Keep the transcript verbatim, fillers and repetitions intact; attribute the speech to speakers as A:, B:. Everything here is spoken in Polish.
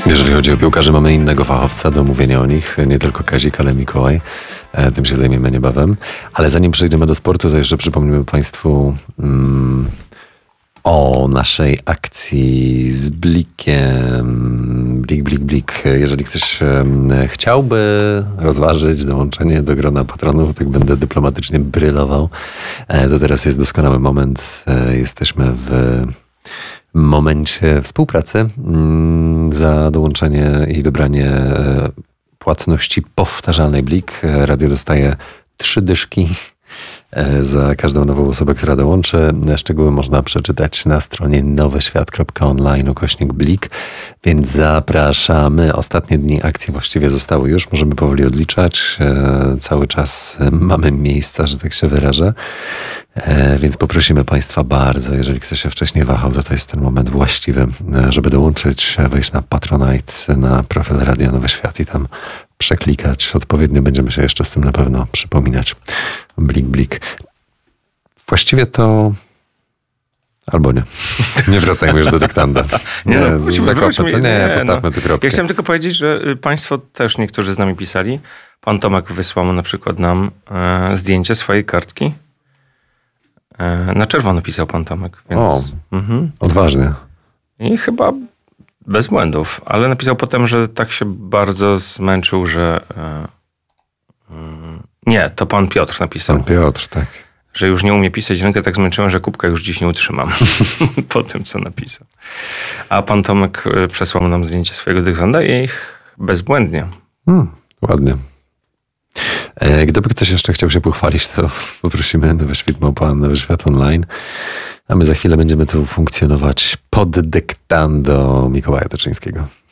A: Jeżeli chodzi o piłkarzy, mamy innego fachowca do mówienia o nich, nie tylko Kazik, ale Mikołaj. E, tym się zajmiemy niebawem. Ale zanim przejdziemy do sportu, to jeszcze przypomnimy Państwu mm, o naszej akcji z Blikiem. Blik, blik, blik. Jeżeli ktoś e, chciałby rozważyć dołączenie do grona patronów, tak będę dyplomatycznie brylował. E, to teraz jest doskonały moment. E, jesteśmy w momencie współpracy mm, za dołączenie i wybranie e, płatności powtarzalnej Blik. Radio dostaje trzy dyszki e, za każdą nową osobę, która dołączy. Szczegóły można przeczytać na stronie noweświat kropka online ukośnik Blik, więc zapraszamy. Ostatnie dni akcji właściwie zostały już, możemy powoli odliczać. E, cały czas mamy miejsca, że tak się wyrażę. E, więc poprosimy Państwa bardzo, jeżeli ktoś się wcześniej wahał, to to jest ten moment właściwy, e, żeby dołączyć, wejść na Patronite, na profil Radia Nowy Świat i tam przeklikać. Odpowiednio będziemy się jeszcze z tym na pewno przypominać. Blik, blik. Właściwie to... Albo nie. Nie wracajmy już do dyktanda.
B: Nie,
A: Nie,
B: no, wróćmy,
A: zakopmy
B: wróćmy,
A: to. Nie,
B: nie,
A: postawmy
B: no.
A: tu kropkę.
B: Ja chciałem tylko powiedzieć, że Państwo też niektórzy z nami pisali. Pan Tomek wysłał na przykład nam e, zdjęcie swojej kartki. E, na czerwono pisał pan Tomek. Więc,
A: o,
B: mhm.
A: odważnie.
B: I chyba bez błędów, ale napisał potem, że tak się bardzo zmęczył, że... E, mm, nie, to pan Piotr napisał.
A: Pan Piotr, tak.
B: Że już nie umie pisać, rękę tak zmęczyłem, że kubka już dziś nie utrzymam. Po tym, co napisał. A pan Tomek przesłał nam zdjęcie swojego dyktanda i ich bezbłędnie.
A: Hmm, ładnie. E, gdyby ktoś jeszcze chciał się pochwalić, to poprosimy Nowy Świat Małpa, Nowy Świat Online. A my za chwilę będziemy tu funkcjonować pod dyktando Mikołaja Toczyńskiego.